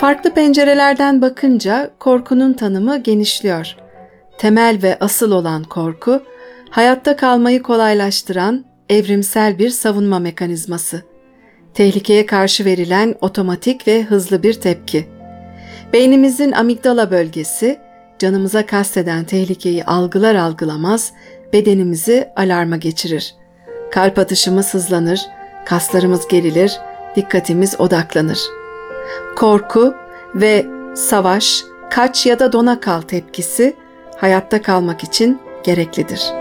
Farklı pencerelerden bakınca korkunun tanımı genişliyor. Temel ve asıl olan korku, hayatta kalmayı kolaylaştıran evrimsel bir savunma mekanizması. Tehlikeye karşı verilen otomatik ve hızlı bir tepki. Beynimizin amigdala bölgesi, canımıza kasteden tehlikeyi algılar algılamaz bedenimizi alarma geçirir. Kalp atışımız hızlanır, kaslarımız gerilir, dikkatimiz odaklanır. Korku ve savaş, kaç ya da dona kal tepkisi hayatta kalmak için gereklidir.